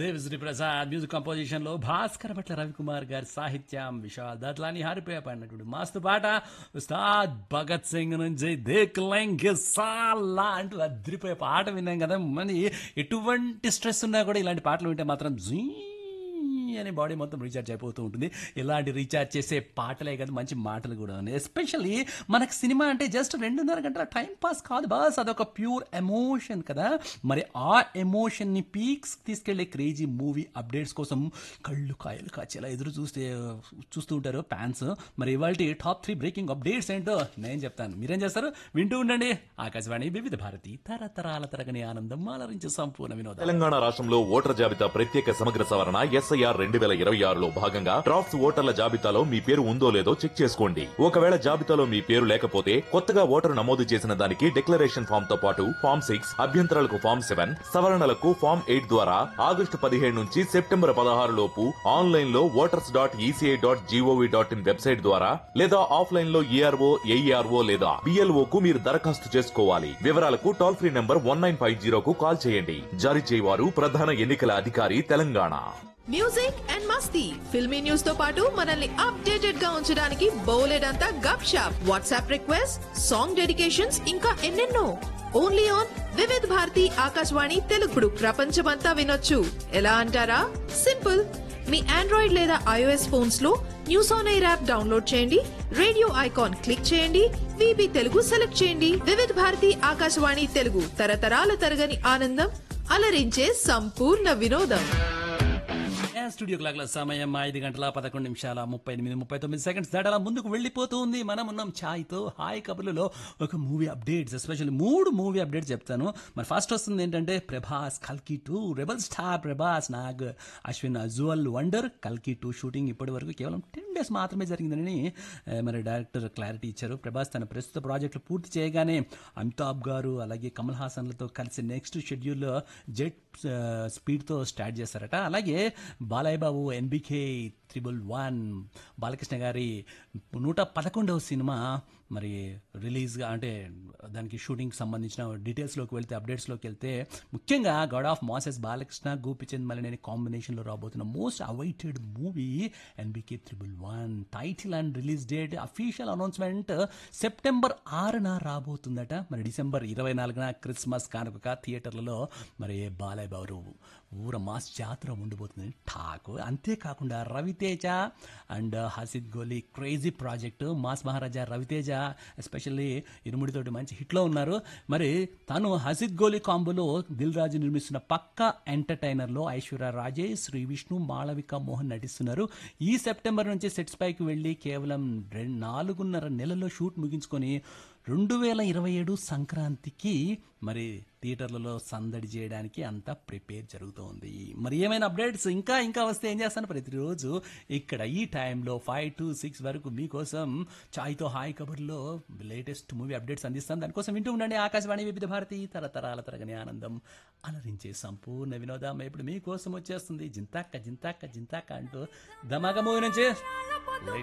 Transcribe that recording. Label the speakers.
Speaker 1: Devi Sri Prasad music composition లో భాస్కర్ భట్ల రవికుమార్ గారి సాహిత్యం విశాల్ దత్లాని హారిపోయా పాడినటువంటి మస్తు పాట ఉస్తాద్ భగత్ సింగ్ నుంచి దేక్ లెంగ్ సాలా అంటూ అదిరిపోయే పాట విన్నాం కదా. మరి ఎటువంటి స్ట్రెస్ ఉన్నా కూడా ఇలాంటి పాటలు వింటే మాత్రం జీ అని బాడీ మొత్తం రీఛార్జ్ అయిపోతూ ఉంటుంది. ఇలాంటి రీఛార్జ్ చేసే పాటలే కదా మంచి మాటలు కూడా ఉన్నాయి. ఎస్పెషల్లీ మనకు సినిమా అంటే జస్ట్ 2.5 గంటల టైం పాస్ కాదు బాస్, అదొక ప్యూర్ ఎమోషన్ కదా. మరి ఆ ఎమోషన్ని పీక్స్ తీసుకెళ్లే క్రేజీ మూవీ అప్డేట్స్ కోసం కళ్ళు కాయలు కాచేలా ఎదురు చూస్తూ ఉంటారు ఫ్యాన్స్. మరి ఇవాళ టాప్ 3 బ్రేకింగ్ అప్డేట్స్ ఏంటో నేను చెప్తాను, మీరేం చేస్తారు వింటూ ఉండండి. ఆకాశవాణి వివిధ భారతి తరతరాల తరగని ఆనందం అలరించే సంపూర్ణ వినోదం.
Speaker 2: తెలంగాణ రాష్ట్రంలో ఓటర్ జాబితా ప్రత్యేక సమగ్ర సవరణ SIR 2026లో భాగంగా డ్రాఫ్ట్స్ ఓటర్ల జాబితాలో మీ పేరు ఉందో లేదో చెక్ చేసుకోండి. ఒకవేళ జాబితాలో మీ పేరు లేకపోతే కొత్తగా ఓటరు నమోదు చేసిన దానికి డిక్లరేషన్ ఫామ్ తో పాటు ఫామ్ 6, అభ్యంతరాలకు ఫామ్ 7, సవరణలకు ఫామ్ 8 ద్వారా ఆగస్టు 15 నుంచి సెప్టెంబర్ 16 లోపు ఆన్లైన్ లో voters.eci.gov.in వెబ్సైట్ ద్వారా లేదా ఆఫ్లైన్ లో ERO, AERO లేదా BLO కు మీరు దరఖాస్తు చేసుకోవాలి. వివరాలకు టోల్ ఫ్రీ నంబర్ 1950 కు కాల్ చేయండి. జారీ చేయవారు ప్రధాన ఎన్నికల అధికారి Telangana.
Speaker 3: Music and Masti filmy news తో పాటు మనల్ని అప్డేటెడ్ గా ఉంచడానికి బోలెడంతా గప్ shop, WhatsApp request, song dedications ఇంకా ఎన్నెన్నో. ఓన్లీ ఆన్ వివిధ్ భారతి ఆకాశవాణి తెలుగుడు ప్రపంచమంతా వినొచ్చు. ఎలా అంటారా? సింపుల్. మీ ఆండ్రాయిడ్ లేదా iOS ఫోన్స్ లో news on air app download చేయండి, రేడియో ఐకాన్ క్లిక్ చేయండి, విబి తెలుగు సెలెక్ట్ చేయండి. వివిధ్ భారతి ఆకాశవాణి తెలుగు తరతరాల తరగని ఆనందం అలరించే సంపూర్ణ వినోదం.
Speaker 1: స్టూడియో క్లాక్ల సమయం 5:11:38:39 దాటాల ముందుకు వెళ్ళిపోతూ ఉంది. మనం ఉన్నాం ఛాయ్తో హాయ్ కబుర్లలో ఒక movie updates, especially 3 movie updates చెప్తాను. మరి ఫస్ట్ వస్తుంది ఏంటంటే ప్రభాస్ కల్కి 2, rebel star Prabhas, Nag Ashwin అజువల్ wonder. కల్కి 2 షూటింగ్ ఇప్పటి వరకు కేవలం 10 days మాత్రమే జరిగిందని మరి డైరెక్టర్ క్లారిటీ ఇచ్చారు. ప్రభాస్ తన ప్రస్తుత ప్రాజెక్టులు పూర్తి చేయగానే అమితాబ్ గారు అలాగే కమల్ హాసన్లతో కలిసి నెక్స్ట్ షెడ్యూల్ జెట్ స్పీడ్తో స్టార్ట్ చేశారట. అలాగే బాలయ్య బాబు NBK 111 బాలకృష్ణ గారి 111వ సినిమా మరి రిలీజ్గా, అంటే దానికి షూటింగ్కి సంబంధించిన డీటెయిల్స్లోకి వెళ్తే, అప్డేట్స్లోకి వెళ్తే ముఖ్యంగా God of masses Balakrishna Gopichand Malineni కాంబినేషన్లో రాబోతున్న most awaited movie NBK 111 title and release date official announcement September 6న రాబోతుందట. మరి డిసెంబర్ 24న క్రిస్మస్ కానుక థియేటర్లలో మరి బాలయ్య బాబు ఊర మాస్ జాతర ఉండిపోతుంది ఠాకు. అంతేకాకుండా Raviteja and Hasith Goli crazy project, mass Maharaja Raviteja especially ఇరుముడితోటి మంచి హిట్లో ఉన్నారు. మరి తను హసిద్ గోలీ కాంబోలో దిల్ రాజు నిర్మిస్తున్న పక్కా ఎంటర్టైనర్లో ఐశ్వర్య రాజేష్, శ్రీ విష్ణు, మాళవిక మోహన్ నటిస్తున్నారు. ఈ సెప్టెంబర్ నుంచి సెట్స్ పైకి వెళ్ళి కేవలం 4.5 నెలల్లో షూట్ ముగించుకొని 2027 సంక్రాంతికి మరి థియేటర్లలో సందడి చేయడానికి అంతా ప్రిపేర్ జరుగుతోంది. మరి ఏమైనా అప్డేట్స్ ఇంకా వస్తే ఏం చేస్తాను, ప్రతిరోజు ఇక్కడ ఈ టైంలో 5 to 6 వరకు మీకోసం ఛాయ్తో హాయ్ కబుర్లో లేటెస్ట్ మూవీ అప్డేట్స్ అందిస్తాను. దానికోసం వింటూ ఉండండి ఆకాశవాణి వివిధ భారతి తరతరాల తరగని ఆనందం అలరించే సంపూర్ణ వినోదం. ఇప్పుడు మీకోసం వచ్చేస్తుంది జింతాక్క జింతాక్క జింతాక్క అంటూ ధమాకా మూవీ నుంచి